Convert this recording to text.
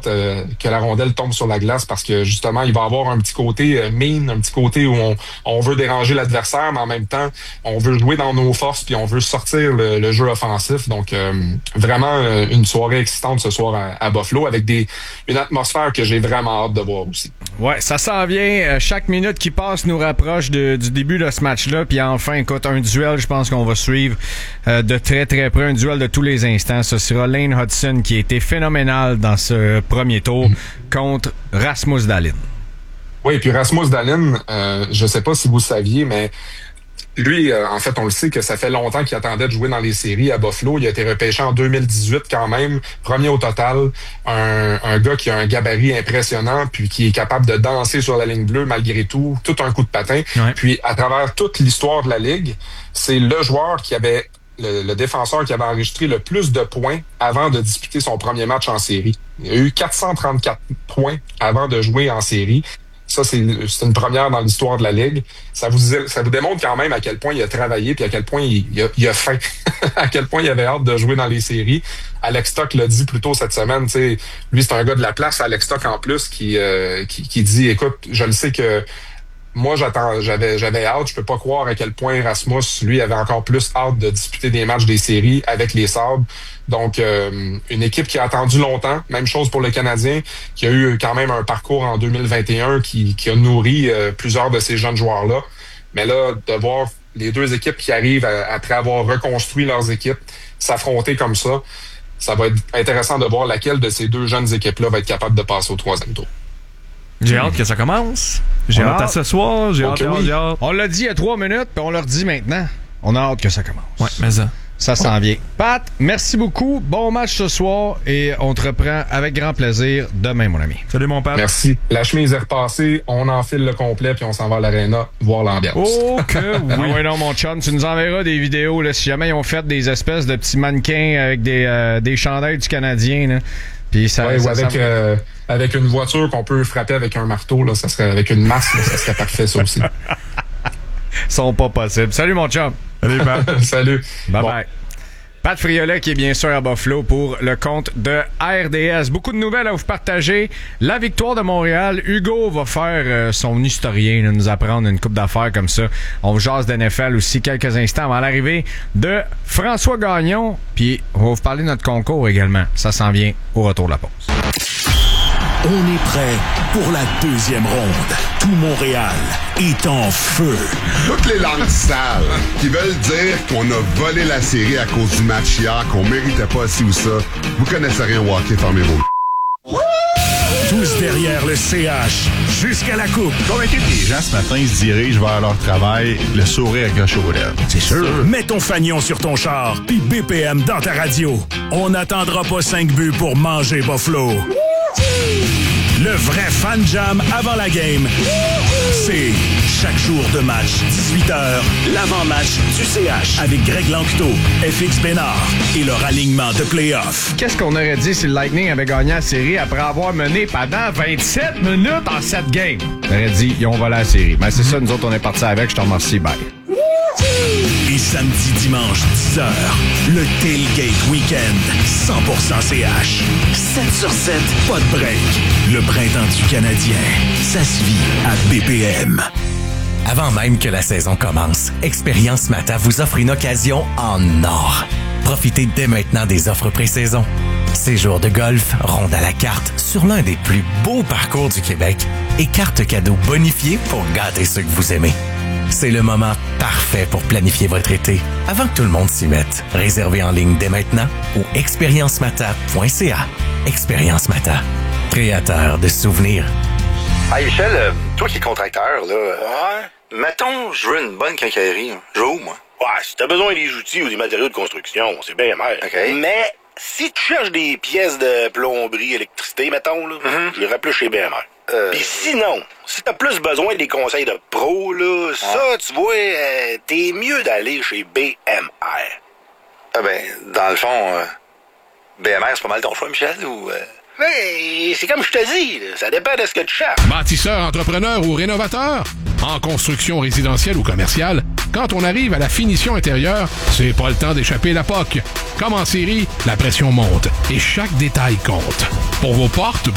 que la rondelle tombe sur la glace parce que justement, il va avoir un petit côté mean, un petit côté où on veut déranger l'adversaire, mais en même temps, on veut jouer dans nos forces puis on veut sortir le jeu offensif. Donc, vraiment une soirée excitante ce soir à Buffalo avec une atmosphère que j'ai vraiment hâte de voir aussi. Ouais, ça s'en vient. Chaque minute qui passe nous rapproche du début de ce match-là. Puis enfin, écoute, un duel, je pense qu'on va suivre de très très près, un duel de tous les instants. Ce sera Lane Hudson qui a été phénoménal dans ce premier tour contre Rasmus Dahlin. Oui, puis Rasmus Dahlin, je sais pas si vous saviez, mais lui, en fait, on le sait que ça fait longtemps qu'il attendait de jouer dans les séries à Buffalo. Il a été repêché en 2018 quand même, premier au total. Un gars qui a un gabarit impressionnant, puis qui est capable de danser sur la ligne bleue malgré tout un coup de patin. Ouais. Puis à travers toute l'histoire de la Ligue, c'est le joueur qui avait le défenseur qui avait enregistré le plus de points avant de disputer son premier match en série. Il a eu 434 points avant de jouer en série. Ça, c'est une première dans l'histoire de la Ligue. Ça vous démontre quand même à quel point il a travaillé puis à quel point il a faim. À quel point il avait hâte de jouer dans les séries. Alex Stock l'a dit plus tôt cette semaine. T'sais, lui, c'est un gars de la place, Alex Stock en plus, qui dit, écoute, je le sais que moi, j'avais hâte. Je peux pas croire à quel point Rasmus, lui, avait encore plus hâte de disputer des matchs des séries avec les Sabres. Donc, une équipe qui a attendu longtemps. Même chose pour le Canadien, qui a eu quand même un parcours en 2021 qui a nourri plusieurs de ces jeunes joueurs-là. Mais là, de voir les deux équipes qui arrivent après avoir reconstruit leurs équipes s'affronter comme ça va être intéressant de voir laquelle de ces deux jeunes équipes-là va être capable de passer au troisième tour. J'ai hâte que ça commence. J'ai hâte à ce soir. J'ai hâte. On l'a dit il y a 3 minutes, puis on leur dit maintenant. On a hâte que ça commence. Ouais, mais ça s'en vient. Pat, merci beaucoup. Bon match ce soir et on te reprend avec grand plaisir demain, mon ami. Salut, mon Pat. Merci. La chemise est repassée. On enfile le complet puis on s'en va à l'aréna voir l'ambiance. Oh que oui. Ah ouais, non, mon chum, tu nous enverras des vidéos là, si jamais ils ont fait des espèces de petits mannequins avec des chandails du Canadien. Là. Puis ça, ouais, ou avec une voiture qu'on peut frapper avec un marteau, là, ça serait avec une masse, là, ça serait parfait, ça aussi. Sont pas possibles. Salut, mon chum. Salut, Pat. Salut. Bye-bye. Pat Friolet qui est bien sûr à Buffalo pour le compte de RDS. Beaucoup de nouvelles à vous partager. La victoire de Montréal. Hugo va faire son historien, là, nous apprendre une coupe d'affaires comme ça. On vous jase d'NFL aussi quelques instants avant l'arrivée de François Gagnon. Puis on va vous parler de notre concours également. Ça s'en vient au retour de la pause. On est prêt pour la deuxième ronde. Tout Montréal est en feu. Toutes les langues sales qui veulent dire qu'on a volé la série à cause du match hier, qu'on méritait pas ci ou ça. Vous connaissez rien au hockey, fermez-vous. Tous derrière le CH, jusqu'à la coupe. Convaincu que les gens ce matin se dirigent vers leur travail, le sourire accroché aux lèvres. C'est sûr. Mets ton fanion sur ton char, puis BPM dans ta radio. On n'attendra pas 5 buts pour manger Buffalo. Le vrai fan jam avant la game, c'est chaque jour de match, 18h, l'avant-match du CH avec Greg Lanctot, FX Bénard et leur alignement de play-off. Qu'est-ce qu'on aurait dit si le Lightning avait gagné la série après avoir mené pendant 27 minutes en 7 games? On aurait dit, ils ont volé la série. Mais c'est ça, nous autres, on est partis avec. Je te remercie, bye. Et samedi, dimanche, 10h, le Tailgate Weekend, 100% CH. 7 sur 7, pas de break. Le printemps du Canadien, ça se vit à BPM. Avant même que la saison commence, Expérience Mata vous offre une occasion en or. Profitez dès maintenant des offres pré-saison. Séjour de golf, ronde à la carte sur l'un des plus beaux parcours du Québec et cartes cadeaux bonifiées pour gâter ceux que vous aimez. C'est le moment parfait pour planifier votre été avant que tout le monde s'y mette. Réservez en ligne dès maintenant au expériencemata.ca. Expérience Mata, créateur de souvenirs. Hey Michel, toi qui es contracteur, là, ouais. Mettons, je veux une bonne quincaillerie. Je veux où, moi? Ouais, si t'as besoin des outils ou des matériaux de construction, c'est bien mal. OK. Mais si tu cherches des pièces de plomberie, électricité, mettons, là, je les plus chez BMR. Puis sinon, si t'as plus besoin des conseils de pro, là, ça, tu vois, t'es mieux d'aller chez BMR. Ah ben, dans le fond, BMR, c'est pas mal ton choix, Michel, ou... Mais c'est comme je te dis, là, ça dépend de ce que tu cherches. Bâtisseur, entrepreneur ou rénovateur? En construction résidentielle ou commerciale, quand on arrive à la finition intérieure, c'est pas le temps d'échapper la POC. Comme en série, la pression monte et chaque détail compte. Pour vos portes,